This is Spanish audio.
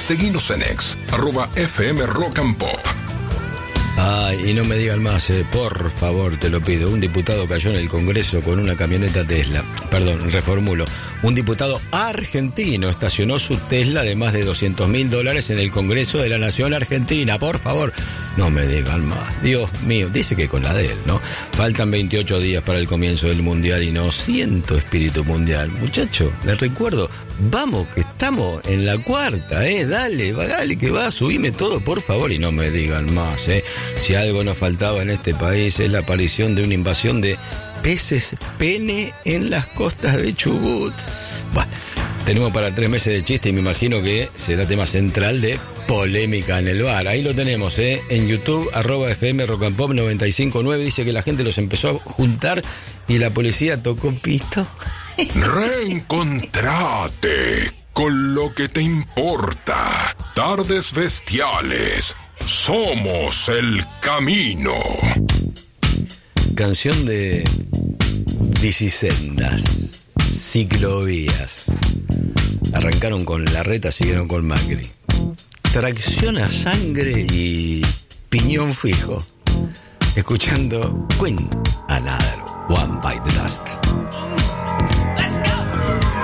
Seguinos en X, @FM Rock and Pop. Ay, y no me digan más, por favor, te lo pido. Un diputado cayó en el Congreso con una camioneta Tesla. Perdón, reformulo. Un diputado argentino estacionó su Tesla de más de $200.000 en el Congreso de la Nación Argentina. Por favor, no me digan más. Dios mío, dice que con la de él, ¿no? Faltan 28 días para el comienzo del Mundial y no siento espíritu mundial. Muchacho, les recuerdo, vamos, que estamos en la cuarta, dale que va, subime todo, por favor, y no me digan más, Si algo nos faltaba en este país es la aparición de una invasión de peces pene en las costas de Chubut. Bueno, tenemos para 3 meses de chiste y me imagino que será tema central de polémica en el bar. Ahí lo tenemos, en YouTube, @FM Rock and Pop 95.9. Dice que la gente los empezó a juntar y la policía tocó pito. Reencontrate con lo que te importa. Tardes Bestiales. Somos el camino. Canción de bicisendas, ciclovías. Arrancaron con Larreta, siguieron con Macri. Tracción a sangre y piñón fijo. Escuchando Queen, Another One Bite the Dust.